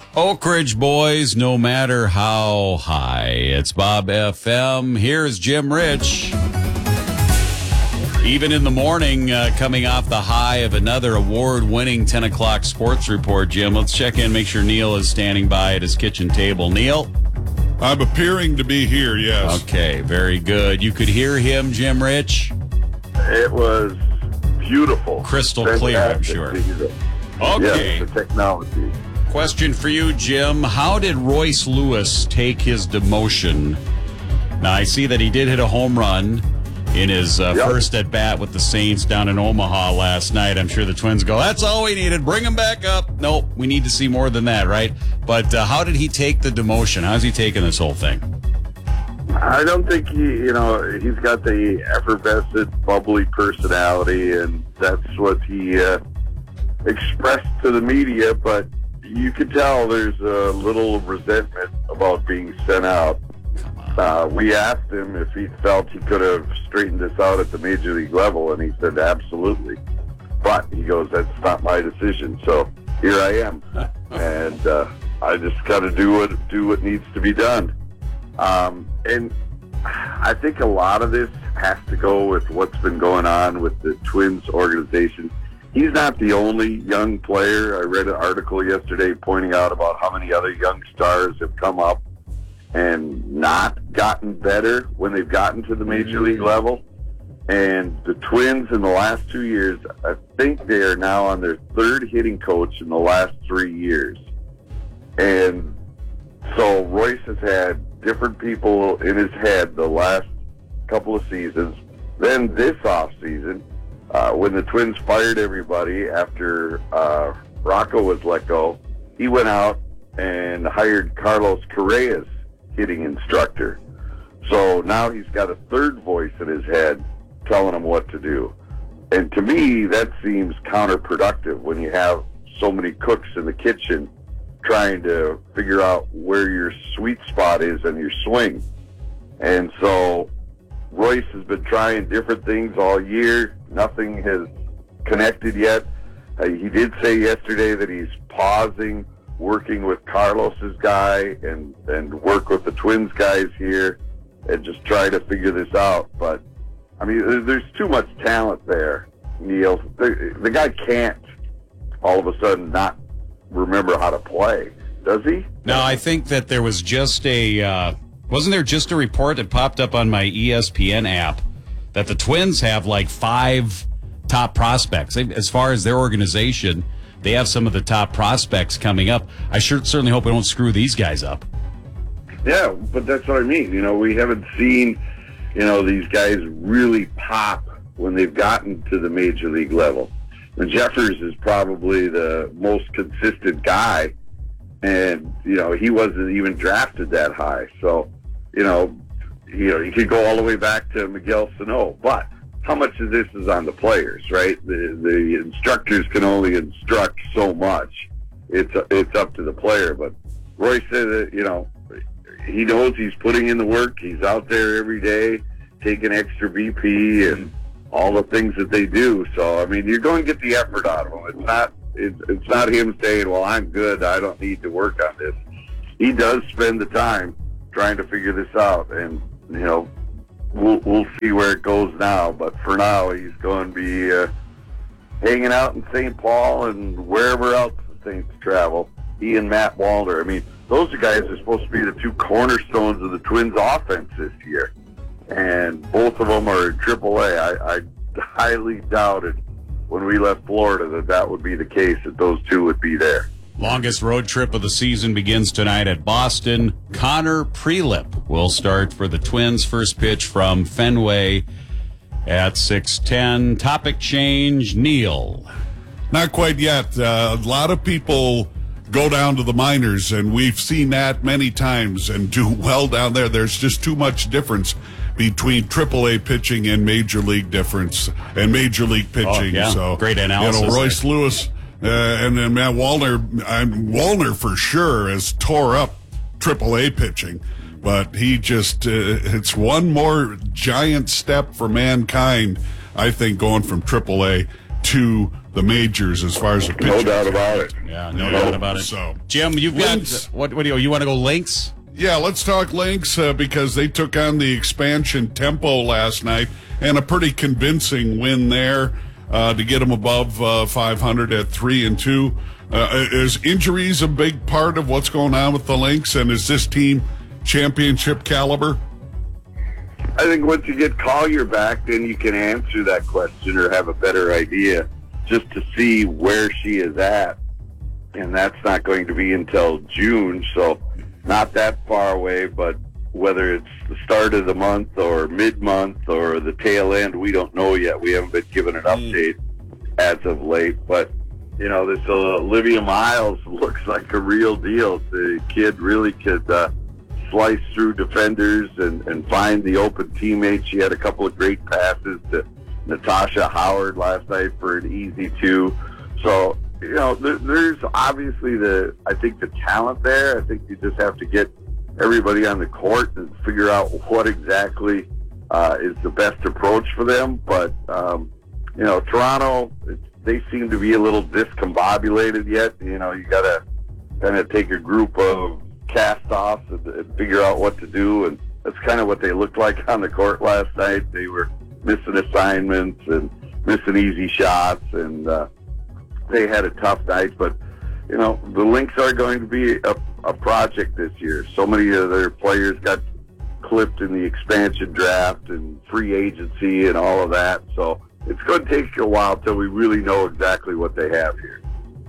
Oak Ridge boys, no matter how high. It's Bob FM. Here's Jim Rich. Even in the morning, coming off the high of another award-winning 10 o'clock sports report, Jim. Let's check in, make sure Neil is standing by at his kitchen table. Neil? I'm appearing to be here, yes. Okay, very good. You could hear him, Jim Rich? It was beautiful. Crystal clear, I'm sure. Okay. Yes, the technology. Question for you, Jim. How did Royce Lewis take his demotion? Now, I see that he did hit a home run in his first at-bat with the Saints down in Omaha last night. I'm sure the Twins go, that's all we needed. Bring him back up. Nope, we need to see more than that, right? But how did he take the demotion? How's he taking this whole thing? I don't think he's got the effervescent, bubbly personality, and that's what he expressed to the media, but you could tell there's a little resentment about being sent out. We asked him if he felt he could have straightened this out at the major league level, and he said absolutely. But he goes, that's not my decision. So here I am, and I just got to do what needs to be done. And I think a lot of this has to go with what's been going on with the Twins organization. He's not the only young player. I read an article yesterday pointing out about how many other young stars have come up and not gotten better when they've gotten to the major league level. And the Twins in the last 2 years, I think they are now on their third hitting coach in the last 3 years. And so Royce has had different people in his head the last couple of seasons. Then this offseason, when the Twins fired everybody after Rocco was let go, he went out and hired Carlos Correa's hitting instructor. So now he's got a third voice in his head telling him what to do. And to me, that seems counterproductive when you have so many cooks in the kitchen trying to figure out where your sweet spot is in your swing. And so Royce has been trying different things all year. Nothing has connected yet. He did say yesterday that he's pausing working with Carlos's guy and work with the Twins guys here and just try to figure this out. But, I mean, there's too much talent there, Neil. The guy can't all of a sudden not remember how to play, does he? No, I think that there was just wasn't there just a report that popped up on my ESPN app that the Twins have like 5 top prospects. As far as their organization, they have some of the top prospects coming up. I certainly hope we don't screw these guys up. Yeah, but that's what I mean. We haven't seen, these guys really pop when they've gotten to the major league level. And Jeffers is probably the most consistent guy, and, he wasn't even drafted that high. So, you could go all the way back to Miguel Sano, but how much of this is on the players, right? The instructors can only instruct so much. It's up to the player. But Roy said that, he knows he's putting in the work. He's out there every day taking extra BP and all the things that they do. So, I mean, you're going to get the effort out of him. It's not him saying, well, I'm good, I don't need to work on this. He does spend the time trying to figure this out, and, we'll see where it goes now. But for now, he's going to be hanging out in St. Paul and wherever else the Saints travel. He and Matt Wallner. I mean, those guys are supposed to be the 2 cornerstones of the Twins' offense this year. And both of them are in AAA. I highly doubted when we left Florida that would be the case, that those 2 would be there. Longest road trip of the season begins tonight at Boston. Connor Prelip will start for the Twins. First pitch from Fenway at 6:10. Topic change, Neil. Not quite yet. A lot of people go down to the minors, and we've seen that many times and do well down there. There's just too much difference between AAA pitching and Major League difference and Major League pitching. Oh, yeah. So great analysis. Royce Lewis and then Matt Wallner for sure has tore up AAA pitching, but he just it's one more giant step for mankind, I think, going from AAA to the majors as far as the pitching. No doubt about it. Yeah, no doubt about it. So, Jim, you've got Lynx. what do you want to go Lynx? Yeah, let's talk Lynx because they took on the expansion Tempo last night, and a pretty convincing win there to get them above 500 at 3-2. Is injuries a big part of what's going on with the Lynx, and is this team championship caliber? I think once you get Collier back, then you can answer that question or have a better idea just to see where she is at. And that's not going to be until June, so not that far away, but whether it's the start of the month or mid-month or the tail end, we don't know yet. We haven't been given an update as of late. But, you know, this Olivia Miles looks like a real deal. The kid really could slice through defenders and find the open teammates. She had a couple of great passes to Natasha Howard last night for an easy 2. So, you know, there's obviously I think the talent there. I think you just have to get everybody on the court and figure out what exactly is the best approach for them. But, you know, Toronto, they seem to be a little discombobulated yet. You know, you got to kind of take a group of cast-offs and figure out what to do. And that's kind of what they looked like on the court last night. They were missing assignments and missing easy shots, and they had a tough night. But, you know, the Lynx are going to be a project this year. So many of their players got clipped in the expansion draft and free agency and all of that. So it's going to take a while till we really know exactly what they have here.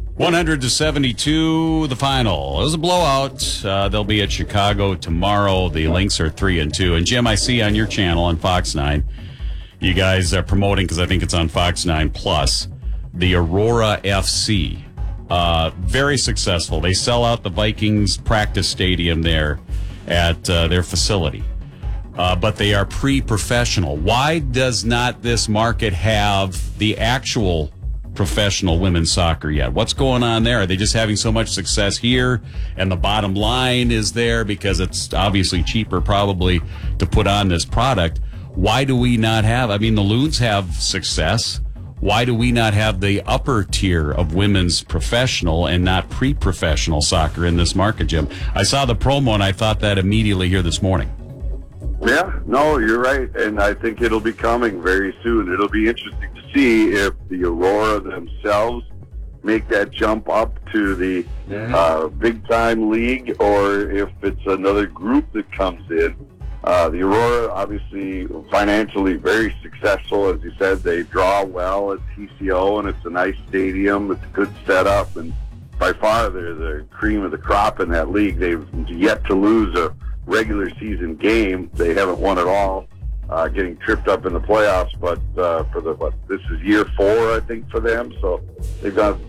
100-72, the final. It was a blowout. They'll be at Chicago tomorrow. The Lynx are 3-2. And Jim, I see on your channel on Fox 9, you guys are promoting, because I think it's on Fox 9 Plus, the Aurora FC. Very successful. They sell out the Vikings practice stadium there at their facility. But they are pre-professional. Why does not this market have the actual professional women's soccer yet? What's going on there? Are they just having so much success here and the bottom line is there because it's obviously cheaper probably to put on this product? Why do we not have, I mean, the Loons have success. Why do we not have the upper tier of women's professional and not pre-professional soccer in this market, Jim? I saw the promo and I thought that immediately here this morning. Yeah, no, you're right. And I think it'll be coming very soon. It'll be interesting to see if the Aurora themselves make that jump up to the big-time league or if it's another group that comes in. The Aurora, obviously, financially very successful. As you said, they draw well at TCO, and it's a nice stadium. It's a good setup, and by far they're the cream of the crop in that league. They've yet to lose a regular season game. They haven't won at all, getting tripped up in the playoffs. But this is year 4, I think, for them. So they've gone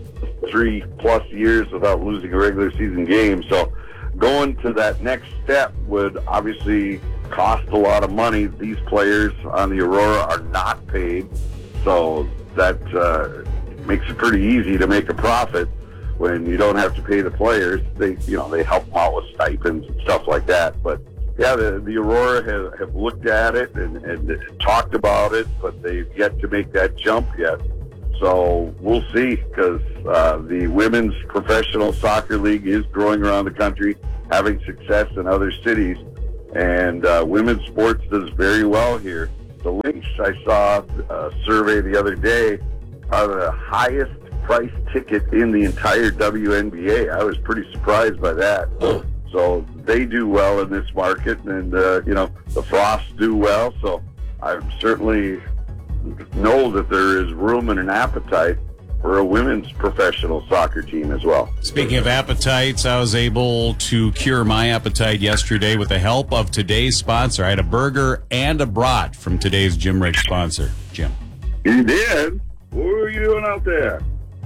3+ years without losing a regular season game. So going to that next step would obviously cost a lot of money. These players on the Aurora are not paid, so that makes it pretty easy to make a profit when you don't have to pay the players. They help them out with stipends and stuff like that. But yeah, the Aurora have looked at it and talked about it, but they've yet to make that jump yet. So we'll see, because the women's professional soccer league is growing around the country, having success in other cities, and women's sports does very well here. The Lynx, I saw a survey the other day, are the highest price ticket in the entire WNBA. I was pretty surprised by that. So they do well in this market, and the Frosts do well. So I certainly know that there is room and an appetite for a women's professional soccer team as well. Speaking of appetites, I was able to cure my appetite yesterday with the help of today's sponsor. I had a burger and a brat from today's Jim Rick sponsor, Jim. You did? What were you doing out there?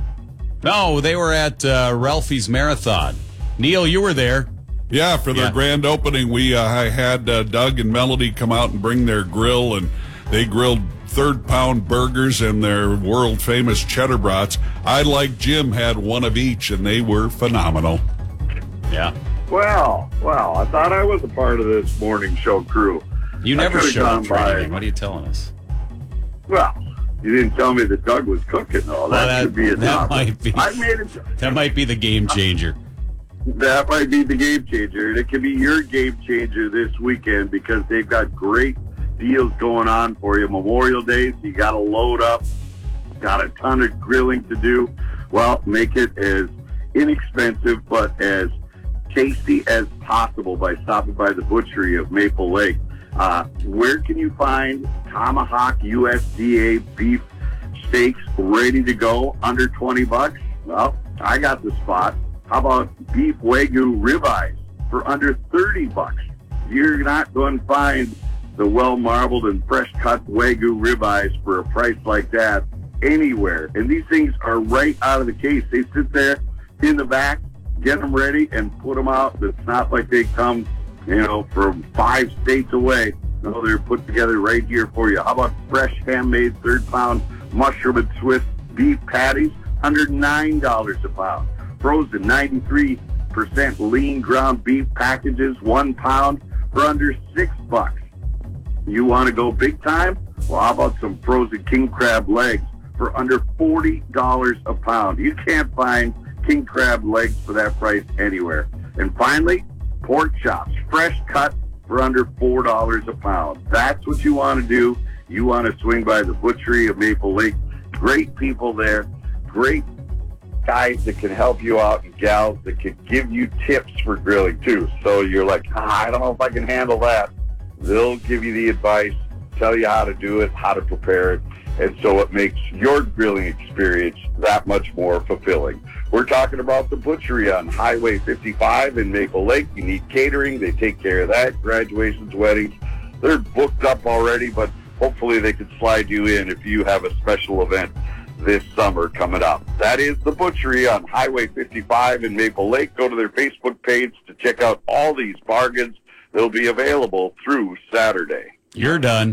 No, they were at Ralphie's Marathon. Neil, you were there. Yeah, for their grand opening, I had Doug and Melody come out and bring their grill, and they grilled third-pound burgers and their world-famous cheddar brats. I, like Jim, had one of each, and they were phenomenal. Yeah. Well, I thought I was a part of this morning show crew. You never showed up for anything. What are you telling us? Well, You didn't tell me that Doug was cooking, though. That could be enough. That might be the game changer. That might be the game changer. And it could be your game changer this weekend because they've got great deals going on for you. Memorial Day, so you got to load up. Got a ton of grilling to do. Well, make it as inexpensive but as tasty as possible by stopping by the butchery of Maple Lake. Where can you find Tomahawk USDA beef steaks ready to go under $20? Well, I got the spot. How about beef Wagyu ribeyes for under $30? You're not going to find the well-marbled and fresh-cut Wagyu ribeyes for a price like that anywhere. And these things are right out of the case. They sit there in the back, get them ready, and put them out. It's not like they come, from 5 states away. No, they're put together right here for you. How about fresh, handmade, third-pound mushroom and Swiss beef patties under $9 a pound? Frozen 93% lean ground beef packages, 1 pound, for under $6. You want to go big time? Well, how about some frozen king crab legs for under $40 a pound? You can't find king crab legs for that price anywhere. And finally, pork chops, fresh cut for under $4 a pound. That's what you want to do. You want to swing by the butchery of Maple Lake. Great people there. Great guys that can help you out and gals that can give you tips for grilling too. So you're like, I don't know if I can handle that. They'll give you the advice, tell you how to do it, how to prepare it. And so it makes your grilling experience that much more fulfilling. We're talking about the butchery on Highway 55 in Maple Lake. You need catering. They take care of that. Graduations, weddings. They're booked up already, but hopefully they can slide you in if you have a special event this summer coming up. That is the butchery on Highway 55 in Maple Lake. Go to their Facebook page to check out all these bargains. They'll be available through Saturday. You're done.